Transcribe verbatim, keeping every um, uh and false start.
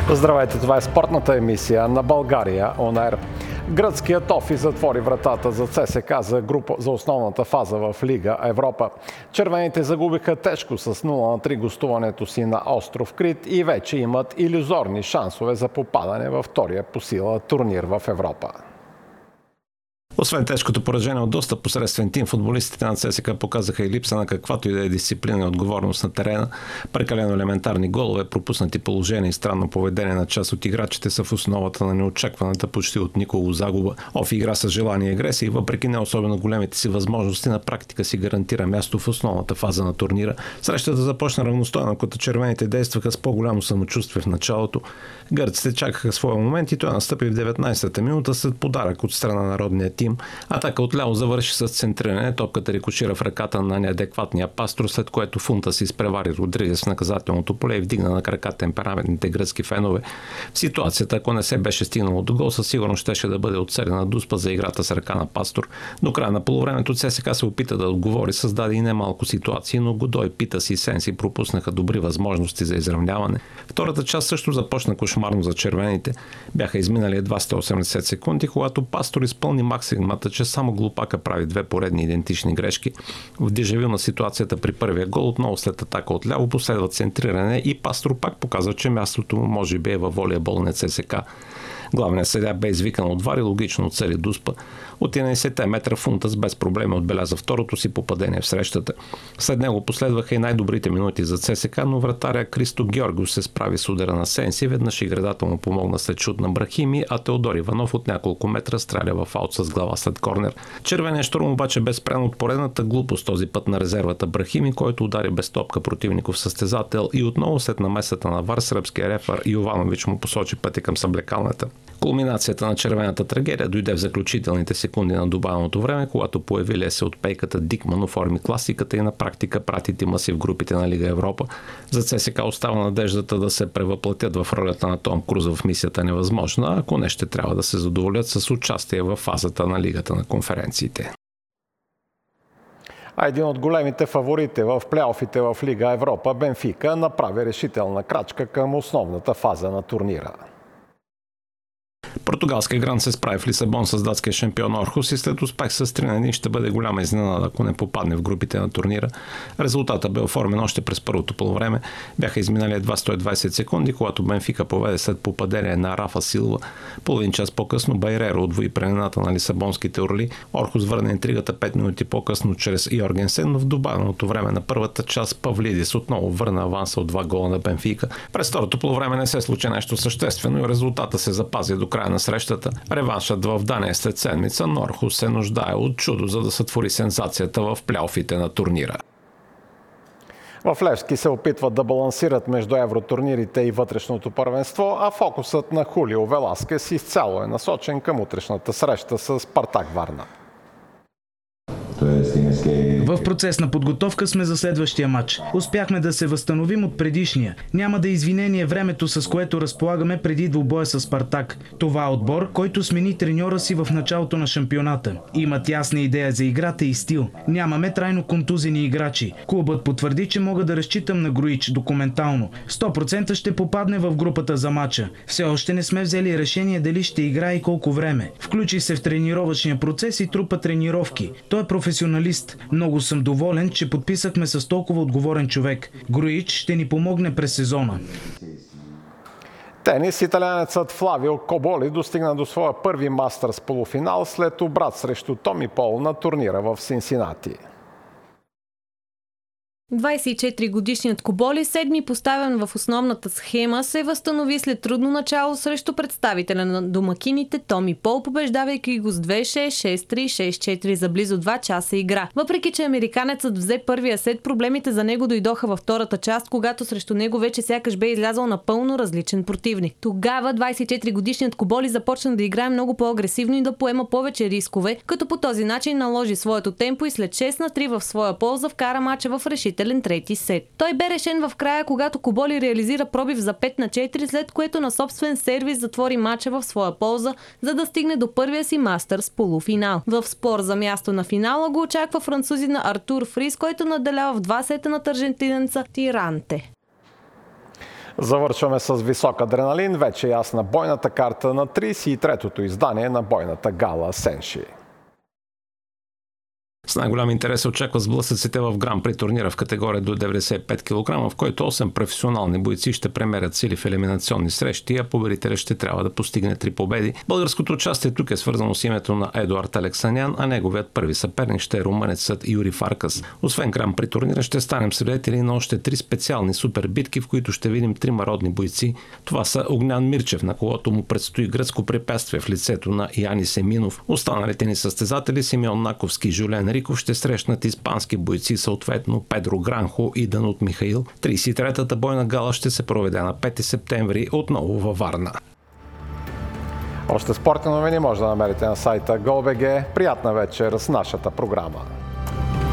Здравейте, това е спортната емисия на България On Air. Гръцкият офис затвори вратата за ЦСКА за, група, за основната фаза в Лига Европа. Червените загубиха тежко с нула на три гостуването си на остров Крит и вече имат илюзорни шансове за попадане във втория по сила турнир в Европа. Освен тежкото поражение от доста посредствен тим, футболистите на ЦСКА показаха и липса на каквато и да е дисциплина и отговорност на терена. Прекалено елементарни голове, пропуснати положения и странно поведение на част от играчите са в основата на неочакваната почти от никого загуба. Оф игра с желание и агресия и въпреки не особено големите си възможности, на практика си гарантира място в основната фаза на турнира. Срещата започна равностойно, като червените действаха с по-голямо самочувствие в началото. Гърците чакаха своя момент и той настъпи в деветнадесета минута след подарък от страна на родния тим. Атака отляво завърши с центриране, топката рикошира в ръката на неадекватния Пастор, след което Фунта си изпревари Родригес в наказателното поле и вдигна на крака темпераментните гръцки фенове. В ситуацията, ако не се беше стигнало до гол, със сигурност щеше да бъде отсъдена дуспа за играта с ръка на Пастор. До края на полувремето ЦСКА се опита да отговори, създаде и немалко ситуации, но Годой, Питас и Сенси пропуснаха добри възможности за изравняване. Втората част също започна кошмарно за червените. Бяха изминали едва сто и осемдесет секунди, когато Пастор изпълни максимата, че само глупака прави две поредни идентични грешки. В дежавю на ситуацията при първия гол, отново след атака отляво последва центриране и Пастор пак показва, че мястото му може би е във волейбол на ЦСКА. Главният съдия бе извикан от ВАР и логично отсъди дуспа. От единадесет метра Фунтас без проблеми отбеляза второто си попадение в срещата. След него последваха и най-добрите минути за ЦСКА, но вратаря Кристо Георгиев се справи с удара на Сенси. Веднъж иградател му помогна след шут на Брахими, а Теодор Иванов от няколко метра стреля в аут с глава след корнер. Червеният щурм обаче бе спрян от поредната глупост този път на резервата Брахими, който удари без топка противников състезател и отново след намесата на ВАР сръбския рефър Йованович му посочи пътя към съблекалната. Кулминацията на червената трагедия дойде в заключителните секунди на добавеното време, когато появилия се от пейката Дикман оформи класиката и на практика прати тима си в групите на Лига Европа. За ЦСКА остава надеждата да се превъплатят в ролята на Том Круз в мисията невъзможна, ако не ще трябва да се задоволят с участие в фазата на Лигата на конференциите. А един от големите фаворити в плейофите в Лига Европа, Бенфика, направи решителна крачка към основната фаза на турнира. Португалския гранд се справи в Лисабон с датския шампион Орхус и след успех с три на един ще бъде голяма изненада, ако не попадне в групите на турнира. Резултатът бе оформен още през първото полувреме. Бяха изминали едва сто и двадесет секунди, когато Бенфика поведе след попадение на Рафа Силва. Половин час по-късно Байреро отвои прелената на лисабонските орли. Орхус върна интригата пет минути по-късно чрез Йоргенсен, но в добавеното време на първата част Павлидис отново върна аванса от два гола на Бенфика. През второто полувреме не се случи нещо съществено и резултата се запази до края на срещата. Реваншът в Дания след седмица, но Орхус се нуждае от чудо, за да сътвори сензацията в плейофите на турнира. В Левски се опитват да балансират между евротурнирите и вътрешното първенство, а фокусът на Хулио Веласкес изцяло е насочен към утрешната среща с Спартак Варна. В процес на подготовка сме за следващия матч. Успяхме да се възстановим от предишния. Няма да е извинение времето, с което разполагаме преди двубоя с Спартак. Това е отбор, който смени треньора си в началото на шампионата. Имат ясна идея за играта и стил. Нямаме трайно контузени играчи. Клубът потвърди, че мога да разчитам на Груич документално. сто процента ще попадне в групата за матча. Все още не сме взели решение дали ще играе и колко време. Включи се в тренировъчния процес и трупа тренировки. Той е професионалист. Много съм доволен, че подписахме с толкова отговорен човек. Груич ще ни помогне през сезона. Тенис, италианецът Флавио Коболи достигна до своя първи мастърс полуфинал след обрат срещу Томи Пол на турнира в Синсинати. двадесет и четири годишният Коболи, седми поставен в основната схема, се възстанови след трудно начало срещу представителя на домакините Томи Пол, побеждавайки го с две шест, шест три, шест четири за близо два часа игра. Въпреки че американецът взе първия сет, проблемите за него дойдоха във втората част, когато срещу него вече сякаш бе излязъл напълно различен противник. Тогава двадесет и четири годишният Коболи започна да играе много по-агресивно и да поема повече рискове, като по този начин наложи своето темпо и след шест на три в своя полза вкара мача в решителен трети сет. Той бе решен в края, когато Коболи реализира пробив за пет на четири, след което на собствен сервис затвори мача в своя полза, за да стигне до първия си мастърс полуфинал. В спор за място на финала го очаква французина Артур Фрис, който наделява в два сета на аржентинеца Тиранте. Завършваме с висок адреналин, вече ясна бойната карта на тридесет и третото издание на бойната гала Сенши. С най-голям интерес се очаква сблъсъците в Гран-при турнира в категория до деветдесет и пет килограма, в който осем професионални бойци ще премерят сили в елиминационни срещи, а победителят ще трябва да постигне три победи. Българското участие тук е свързано с името на Едуард Алексанян, а неговият първи съперник ще е румънецът Юри Фаркас. Освен Гран-при турнира ще станем свидетели на още три специални супербитки, в които ще видим трима родни бойци. Това са Огнян Мирчев, на когото му предстои гръцко препятствие в лицето на Янис Еминов. Останалите ни състезатели Симеон Наковски и Жулен Риков ще срещнат испански бойци, съответно Педро Гранхо и Данут Михаил. тридесет и третата бойна гала ще се проведе на пети септември отново във Варна. Още спортни новини може да намерите на сайта GolBG. Приятна вечер с нашата програма.